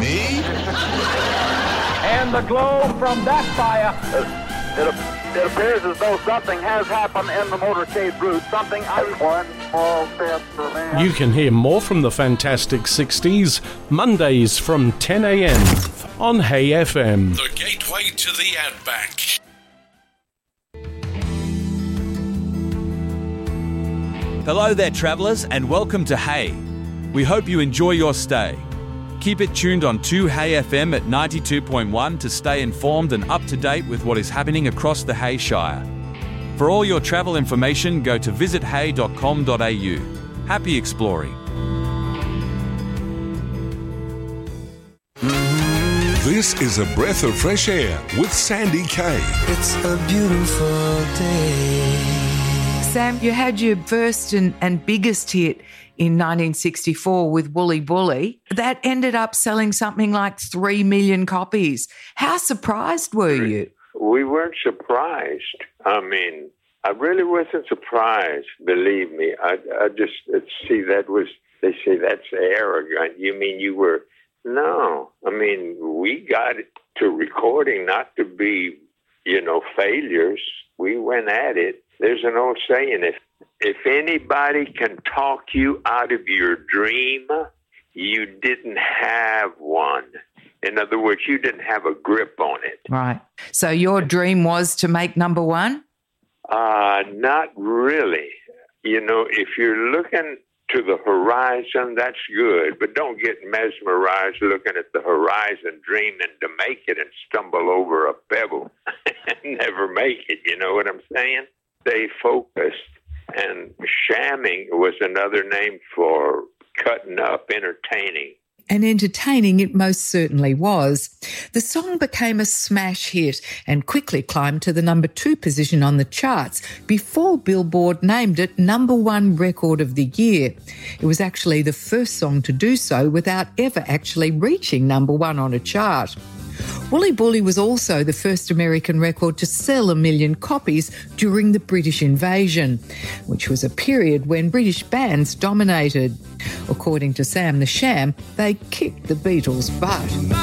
Me? And the glow from that fire. It appears as though something has happened in the motorcade route. Something one small step for man. You can hear more from the Fantastic 60s Mondays from 10 a.m. on Hay FM. The gateway to the Outback. Hello there, travellers, and welcome to Hay. We hope you enjoy your stay. Keep it tuned on 2 Hay FM at 92.1 to stay informed and up to date with what is happening across the Hay Shire. For all your travel information, go to visithay.com.au. Happy exploring. This is a breath of fresh air with Sandy Kay. It's a beautiful day. Sam, you had your first and biggest hit in 1964 with Woolly Bully. That ended up selling something like 3 million copies. How surprised were you? We weren't surprised. I mean, I really wasn't surprised, believe me. I just see that was, they say that's arrogant. You mean you were? No. I mean, we got it to recording not to be, failures. We went at it. There's an old saying, if anybody can talk you out of your dream, you didn't have one. In other words, you didn't have a grip on it. Right. So your dream was to make number one? Not really. If you're looking to the horizon, that's good, but don't get mesmerized looking at the horizon, dreaming to make it and stumble over a pebble and never make it. You know what I'm saying? Stay focused. And shamming was another name for cutting up, entertaining. And entertaining it most certainly was. The song became a smash hit and quickly climbed to the number 2 position on the charts before Billboard named it number 1 record of the year. It was actually the first song to do so without ever actually reaching number 1 on a chart. Woolly Bully was also the first American record to sell 1 million copies during the British invasion, which was a period when British bands dominated. According to Sam the Sham, they kicked the Beatles' butt.